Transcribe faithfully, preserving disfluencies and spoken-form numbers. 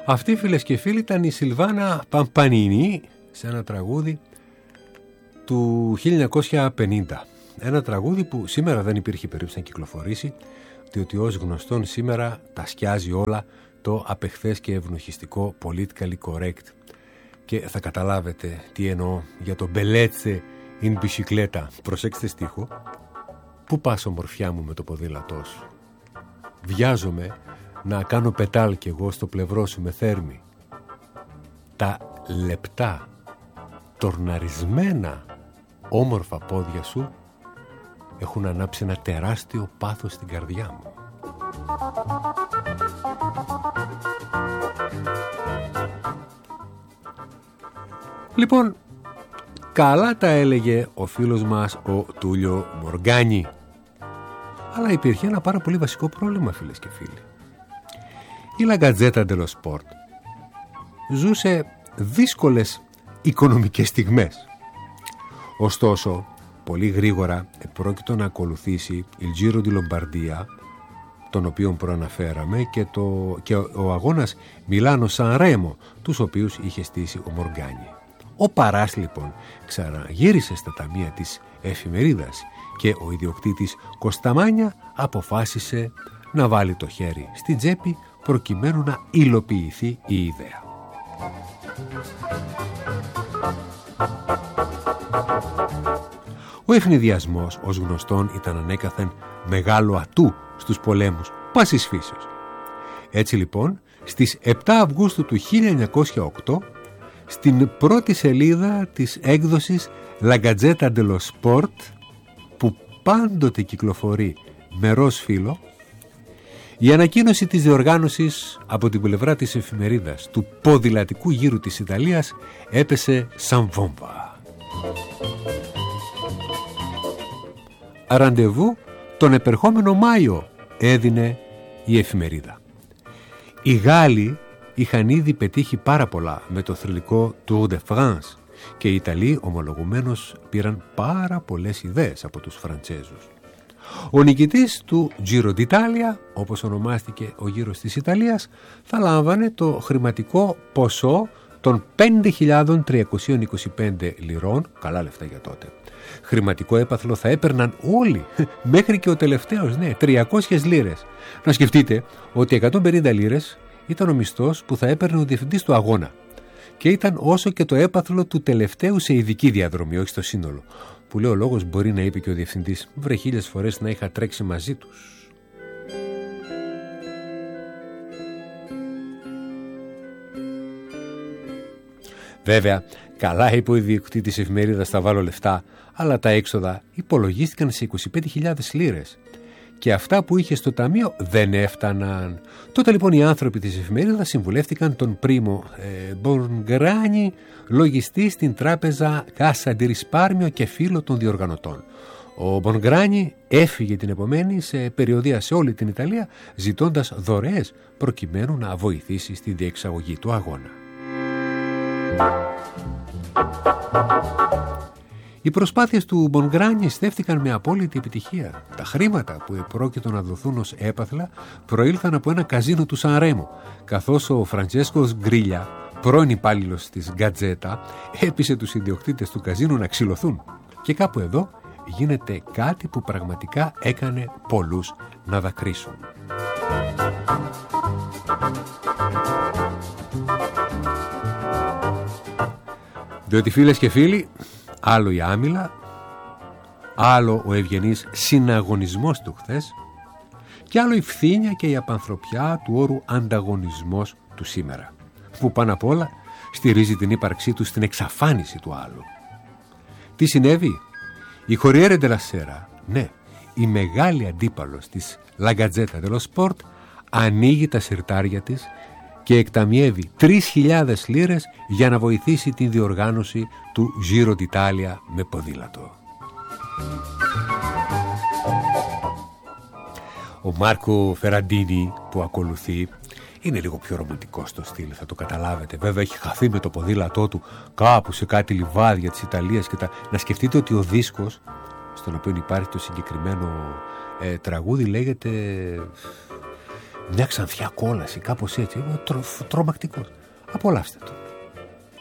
Αυτή, φίλες και φίλοι, ήταν η Σιλβάνα Παμπανίνη σε ένα τραγούδι του χίλια εννιακόσια πενήντα. Ένα τραγούδι που σήμερα δεν υπήρχε περίπτωση να κυκλοφορήσει, διότι ως γνωστόν σήμερα τα σκιάζει όλα το απεχθές και ευνοχιστικό politically correct. Και θα καταλάβετε τι εννοώ για το μπελέτσε in bicicletta. Προσέξτε στίχο. Πού πας ομορφιά μου με το ποδήλατό σου? Βιάζομαι να κάνω πετάλ κι εγώ στο πλευρό σου με θέρμη. Τα λεπτά, τορναρισμένα, όμορφα πόδια σου έχουν ανάψει ένα τεράστιο πάθος στην καρδιά μου. Λοιπόν, καλά τα έλεγε ο φίλος μας ο Τούλιο Μοργάνη. Αλλά υπήρχε ένα πάρα πολύ βασικό πρόβλημα, φίλες και φίλοι. Η La Gazzetta dello Sport ζούσε δύσκολες οικονομικές στιγμές. Ωστόσο, πολύ γρήγορα επρόκειτο να ακολουθήσει il Giro di Lombardia, τον οποίον προαναφέραμε, και, το, και ο, ο αγώνας Μιλάνο-Σαν Ρέμο, τους οποίους είχε στήσει ο Μοργάνη. Ο Παράς λοιπόν ξαναγύρισε στα ταμεία της εφημερίδας και ο ιδιοκτήτης Κωσταμάνια αποφάσισε να βάλει το χέρι στην τσέπη προκειμένου να υλοποιηθεί η ιδέα. Ο ευνηδιασμός ως γνωστόν ήταν ανέκαθεν μεγάλο ατού στους πολέμους πάσης φύσεως. Έτσι λοιπόν στις επτά Αυγούστου του χίλια εννιακόσια οκτώ, στην πρώτη σελίδα της έκδοσης La Gazzetta dello Sport, που πάντοτε κυκλοφορεί με ροζ φύλλο, η ανακοίνωση της διοργάνωσης από την πλευρά της εφημερίδας του ποδηλατικού γύρου της Ιταλίας έπεσε σαν βόμβα. Ραντεβού τον επερχόμενο Μάιο έδινε η εφημερίδα. Οι Γάλλοι είχαν ήδη πετύχει πάρα πολλά με το θρυλικό Tour de France και οι Ιταλοί ομολογουμένως πήραν πάρα πολλές ιδέες από τους Φραντσέζους. Ο νικητής του Giro d'Italia, όπως ονομάστηκε ο γύρος της Ιταλίας, θα λάμβανε το χρηματικό ποσό των πέντε χιλιάδες τριακόσιες είκοσι πέντε λιρών, καλά λεφτά για τότε. Χρηματικό έπαθλο θα έπαιρναν όλοι, μέχρι και ο τελευταίος, ναι, τριακόσιες λίρες. Να σκεφτείτε ότι εκατόν πενήντα λίρες ήταν ο μισθός που θα έπαιρνε ο διευθυντής του αγώνα και ήταν όσο και το έπαθλο του τελευταίου σε ειδική διαδρομή, όχι στο σύνολο. Που λέει ο λόγος, μπορεί να είπε και ο διευθυντής, βρε χίλιες φορές να είχα τρέξει μαζί τους. Βέβαια, καλά είπε ο ιδιοκτήτης της εφημερίδας, θα βάλω λεφτά, αλλά τα έξοδα υπολογίστηκαν σε είκοσι πέντε χιλιάδες λίρες και αυτά που είχε στο ταμείο δεν έφταναν. Τότε λοιπόν οι άνθρωποι της εφημερίδας συμβουλεύτηκαν τον πρίμο ε, Μποργράνη, λογιστή στην τράπεζα Κάσα ντι Ριспάρμιο και φίλο των διοργανωτών. Ο Μποργράνη έφυγε την επομένη σε περιοδεία σε όλη την Ιταλία, ζητώντας δωρεές προκειμένου να βοηθήσει στη διεξαγωγή του αγώνα. Οι προσπάθειες του Μπογκράνι στέφθηκαν με απόλυτη επιτυχία. Τα χρήματα που επρόκειτο να δοθούν ως έπαθλα προήλθαν από ένα καζίνο του Σαν Ρέμο, καθώς ο Φραντσέσκος Γκρίλια, πρώην υπάλληλος της Γκατζέτα, έπεισε τους ιδιοκτήτες του καζίνου να ξυλωθούν. Και κάπου εδώ γίνεται κάτι που πραγματικά έκανε πολλούς να δακρύσουν. Διότι, φίλες και φίλοι, άλλο η άμυλα, άλλο ο ευγενής συναγωνισμός του χθες και άλλο η φθήνια και η απανθρωπιά του όρου ανταγωνισμός του σήμερα, που πάνω απ' όλα στηρίζει την ύπαρξή του στην εξαφάνιση του άλλου. Τι συνέβη? Η Corriere della Sera, ναι, η μεγάλη αντίπαλος της La Gazzetta dello Sport, ανοίγει τα συρτάρια της και εκταμιεύει τρεις χιλιάδες λίρες για να βοηθήσει την διοργάνωση του Giro d'Italia με ποδήλατο. Ο Μάρκο Φεραντίνι που ακολουθεί είναι λίγο πιο ρομαντικό στο στυλ, θα το καταλάβετε. Βέβαια έχει χαθεί με το ποδήλατό του κάπου σε κάτι λιβάδια της Ιταλίας και τα... να σκεφτείτε ότι ο δίσκος στον οποίο υπάρχει το συγκεκριμένο ε, τραγούδι λέγεται μια ξανθιά κόλαση, κάπως έτσι, τρο, τρομακτικός. Απολαύστε το.